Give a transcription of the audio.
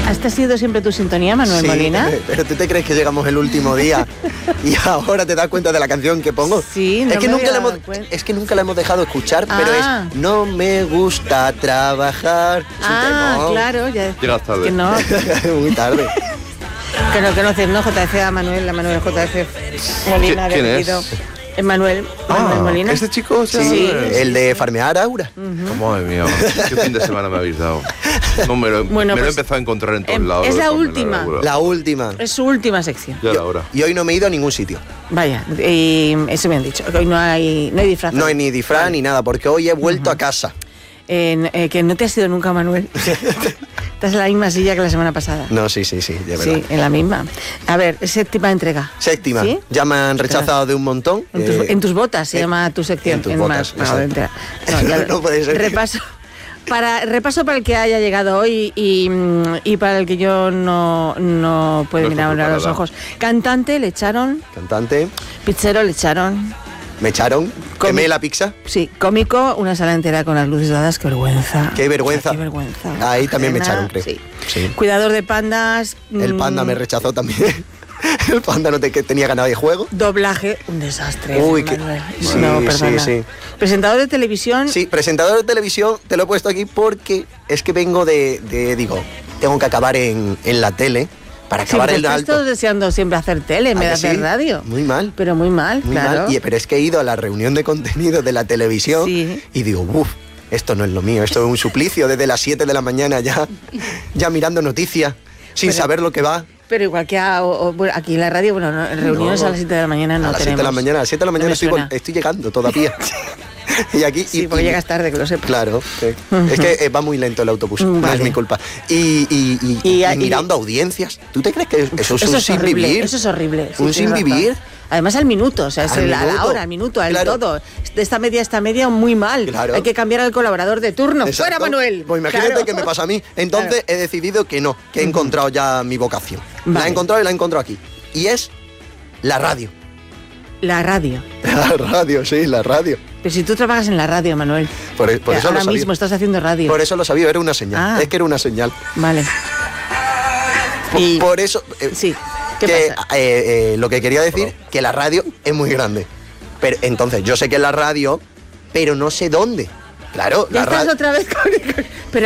¿Esta ha sido siempre tu sintonía, Manuel Molina? Pero ¿tú te crees que llegamos el último día y ahora te das cuenta de la canción que pongo? Sí, no es que me nunca había la hemos, dado cuenta. es que nunca la hemos dejado escuchar, pero es no me gusta trabajar. Claro, ya. Llegas tarde. Que no, Muy tarde. que no, no, JF a Manuel, la Manuel JF Molina. ¿Quién de es? apellido. Manuel Molina. ¿Este chico? Sí. El de farmear Aura. Madre mía, qué fin de semana me habéis dado. No, me lo he empezado a encontrar en todos lados. Es la última. La última. Es su última sección. Ya era hora. Y hoy no me he ido a ningún sitio. Vaya, y eso me han dicho, que hoy no hay disfraz. No hay ni disfraz ni nada, porque hoy he vuelto a casa. Que no te has ido nunca, Manuel. Estás en la misma silla que la semana pasada. No, sí, de verdad. Sí, en la misma. A ver, séptima entrega. Séptima. ¿Sí? Ya me han rechazado de un montón. En tus botas se llama tu sección. En tus botas, No puede ser. Repaso para el que haya llegado hoy y para el que yo no puedo mirar a los ojos. Cantante le echaron. Cantante. Pizzero le echaron. Me echaron. Quemé la pizza. Sí, cómico, una sala entera con las luces dadas, qué vergüenza. Qué vergüenza. Qué vergüenza. Ahí también me echaron, creo. Sí. Sí. Cuidador de pandas. El panda me rechazó también. El panda no tenía ganas de juego. Doblaje, un desastre. Uy, Manuel. sí, No, perdona. sí. Presentador de televisión. Sí, presentador de televisión, te lo he puesto aquí porque es que vengo digo, tengo que acabar en la tele. Para acabar el alto. Estoy deseando siempre hacer tele en vez de hacer radio. Muy mal. Pero muy mal, muy claro. Mal. Pero es que he ido a la reunión de contenido de la televisión y digo, esto no es lo mío, esto es un suplicio desde las 7 de la mañana ya mirando noticias, sin saber lo que va. Pero igual que aquí en la radio, bueno, reuniones a las 7 de la mañana no tenemos. A las 7 de la mañana estoy llegando todavía. Y aquí, porque llegas tarde, que lo sepas. Claro, es que va muy lento el autobús, no es mi culpa. Y mirando audiencias, ¿tú te crees que eso es un sin vivir? Eso es horrible. ¿Un sin vivir? Además al minuto, o sea, es a la hora, al minuto, al todo. De esta media muy mal. Claro. Hay que cambiar al colaborador de turno. Exacto. ¡Fuera, Manuel! Pues imagínate que me pasa a mí. Entonces he decidido que no, que he encontrado ya mi vocación. Vale. La he encontrado y la he encontrado aquí. Y es la radio. La radio. La radio, sí, la radio. Pero si tú trabajas en la radio, Manuel. Por eso ahora lo sabía. mismo estás haciendo radio. Por eso lo sabía, era una señal. Es que era una señal. Vale. Por eso... sí. Que lo que quería decir, que la radio es muy grande. Pero entonces, yo sé que es la radio, pero no sé dónde. Claro, ya la estás radio... otra vez con... Pero